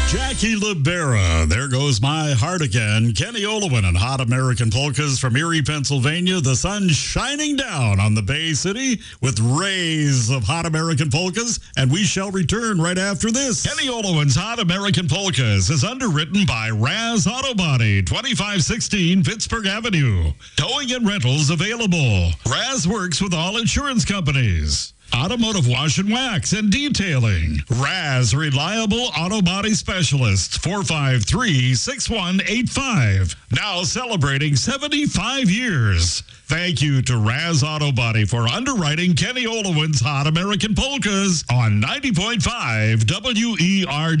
Jackie Libera, There Goes My Heart Again. Kenny Olowin and Hot American Polkas from Erie, Pennsylvania. The sun shining down on the Bay City with rays of Hot American Polkas, and we shall return right after this. Kenny Olowin's Hot American Polkas is underwritten by Raz Auto Body, 2516 Pittsburgh Avenue. Towing and rentals available. Raz works with all insurance companies. Automotive wash and wax and detailing. Raz Reliable Auto Body Specialists, 453-6185. Now celebrating 75 years. Thank you to Raz Auto Body for underwriting Kenny Olowin's Hot American Polkas on 90.5 WERD.